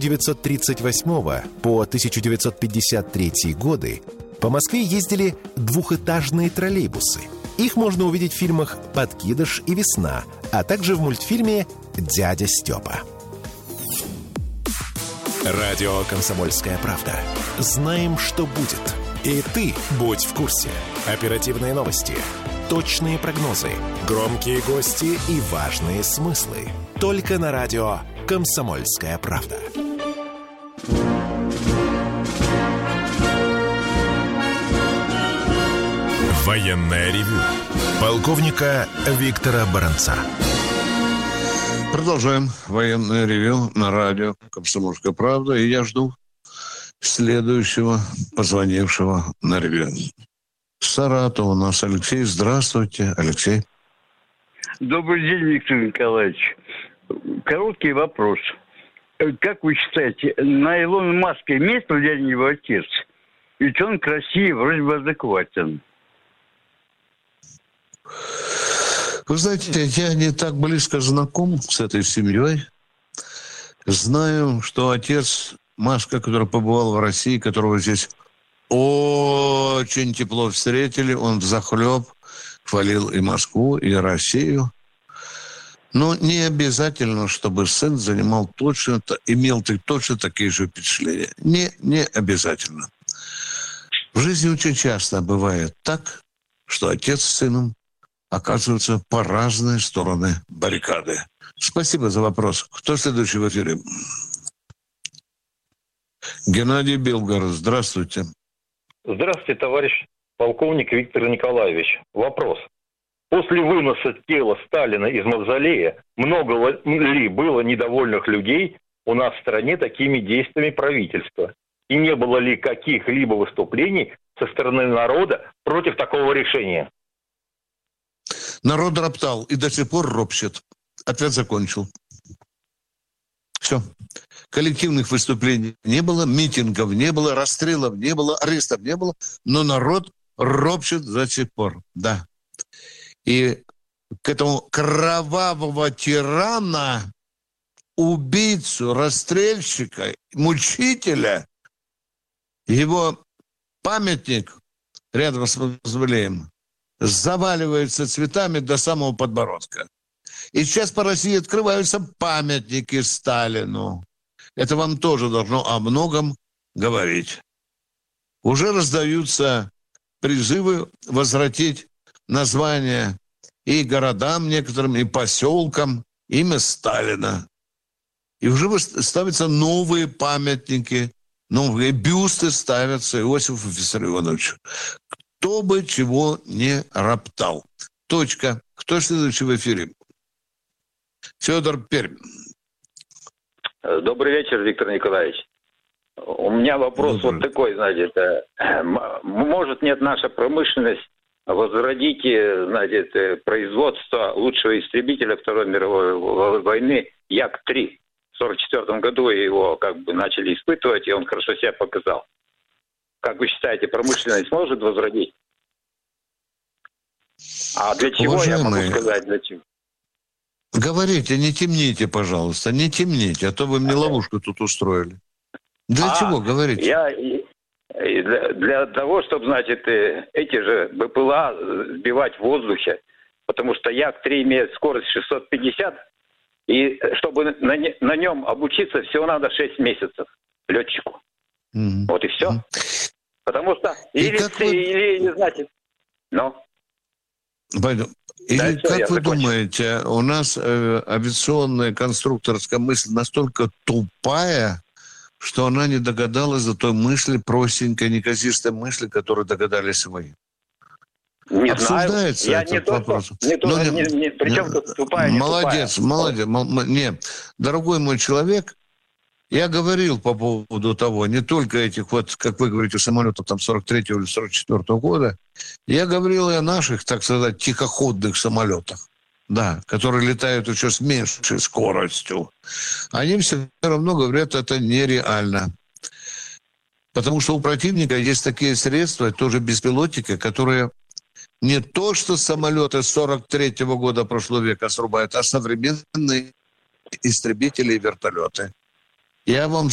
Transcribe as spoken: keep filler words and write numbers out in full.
девятьсот тридцать восьмого по тысяча девятьсот пятьдесят третий годы по Москве ездили двухэтажные троллейбусы. Их можно увидеть в фильмах «Подкидыш» и «Весна», а также в мультфильме «Дядя Степа». Радио «Комсомольская правда». Знаем, что будет. И ты будь в курсе. Оперативные новости, точные прогнозы, громкие гости и важные смыслы. Только на радио «Комсомольская правда». Военное ревю полковника Виктора Баранца. Продолжаем военное ревю на радио «Комсомольская правда». И я жду следующего позвонившего на ревю. Саратов у нас Алексей. Здравствуйте, Алексей. Добрый день, Виктор Николаевич. Короткий вопрос. Как вы считаете, на Илона Маска имеет влияние его отец? Ведь он красивый, вроде бы адекватен. Вы знаете, я не так близко знаком с этой семьей. Знаю, что отец Маска, который побывал в России, которого здесь очень тепло встретили, он взахлеб хвалил и Москву, и Россию. Но не обязательно, чтобы сын занимал точно, имел точно такие же впечатления. Не, не обязательно. В жизни очень часто бывает так, что отец с сыном оказываются по разные стороны баррикады. Спасибо за вопрос. Кто следующий в эфире? Геннадий Белгород. Здравствуйте. Здравствуйте, товарищ полковник Виктор Николаевич. Вопрос. После выноса тела Сталина из мавзолея много ли было недовольных людей у нас в стране такими действиями правительства? И не было ли каких-либо выступлений со стороны народа против такого решения? Народ роптал и до сих пор ропщет. Ответ закончил. Все. Коллективных выступлений не было, митингов не было, расстрелов не было, арестов не было, но народ ропщет до сих пор. Да. И к этому кровавого тирана, убийцу, расстрельщика, мучителя, его памятник рядом с мавзолеем заваливается цветами до самого подбородка. И сейчас по России открываются памятники Сталину. Это вам тоже должно о многом говорить. Уже раздаются призывы возвратить название и городам некоторым, и поселкам имя Сталина. И уже ставятся новые памятники, новые бюсты ставятся Иосифу Виссарионовичу. Кто бы чего не роптал. Точка. Кто следующий в эфире? Федор, Пермь. Добрый вечер, Виктор Николаевич. У меня вопрос Добрый. вот такой, знаете, может, нет, наша промышленность возродить, знаете, производство лучшего истребителя Второй мировой войны Як три. В сорок четвёртом году его как бы начали испытывать, и он хорошо себя показал. Как вы считаете, промышленность может возродить? А для чего, Уважаемые, я могу сказать, для чего? Говорите, не темните, пожалуйста, не темните, а то вы мне ловушку тут устроили. Для а, чего, говорите? Я, для, для того, чтобы, значит, эти же БПЛА сбивать в воздухе, потому что Як три имеет скорость шестьсот пятьдесят, и чтобы на, на нем обучиться, всего надо шесть месяцев летчику. Mm-hmm. Вот и все. Mm-hmm. Потому что и или, вы... или, или, значит, ну... Пойду. Или, да, как вы закончу. думаете, у нас э, авиационная конструкторская мысль настолько тупая, что она не догадалась до той мысли, простенькой, неказистой мысли, которой догадались вы? Не Обсуждается знаю. этот Я вопрос. Не то, не, не, не, причем тут тупая, не молодец, тупая. молодец, молодец. Нет, дорогой мой человек, я говорил по поводу того, не только этих вот, как вы говорите, самолетов там сорок третьего или сорок четвёртого года, я говорил и о наших, так сказать, тихоходных самолетах, да, которые летают еще с меньшей скоростью. Они все равно говорят, это нереально. Потому что у противника есть такие средства, тоже беспилотники, которые не то что самолеты сорок третьего года прошлого века срубают, а современные истребители и вертолеты. Я вам